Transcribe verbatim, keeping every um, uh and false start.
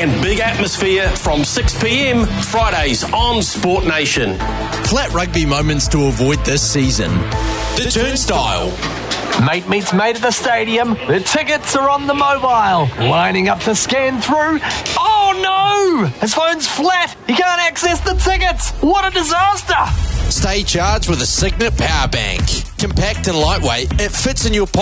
and big atmosphere from six p m Fridays on Sport Nation. Flat rugby moments to avoid this season. The Turnstile. Mate meets mate at the stadium. The tickets are on the mobile. Lining up to scan through. Oh no! His phone's flat. He can't access the tickets. What a disaster! Stay charged with a Signet power bank. Compact and lightweight, it fits in your pocket.